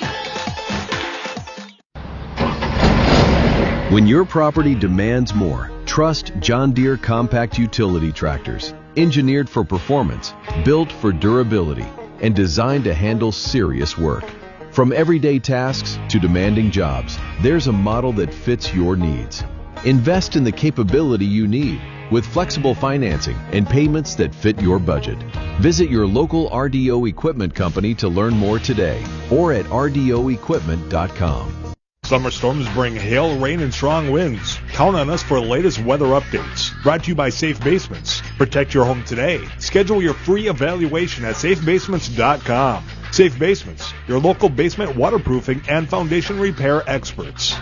When your property demands more, trust John Deere compact utility tractors. Engineered for performance, built for durability, and designed to handle serious work. From everyday tasks to demanding jobs, there's a model that fits your needs. Invest in the capability you need with flexible financing and payments that fit your budget. Visit your local RDO equipment company to learn more today or at rdoequipment.com. Summer storms bring hail, rain, and strong winds. Count on us for the latest weather updates. Brought to you by Safe Basements. Protect your home today. Schedule your free evaluation at safebasements.com. Safe Basements, your local basement waterproofing and foundation repair experts.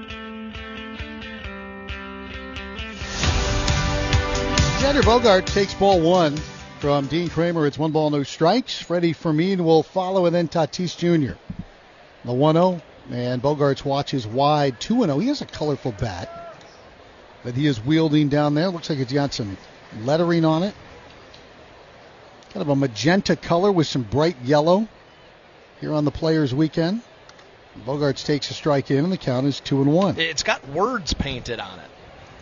Xander Bogaerts takes ball one from Dean Kramer. It's 1 ball, no strikes. Freddie Fermin will follow, and then Tatis Jr. The 1-0. And Bogaerts watches wide, 2-0. He has a colorful bat that he is wielding down there. Looks like it's got some lettering on it. Kind of a magenta color with some bright yellow here on the Players Weekend. Bogaerts takes a strike in, and the count is 2-1. It's got words painted on it.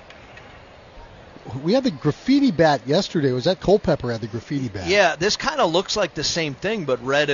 We had the graffiti bat yesterday. Was that Culpepper had the graffiti bat? Yeah, this kind of looks like the same thing, but red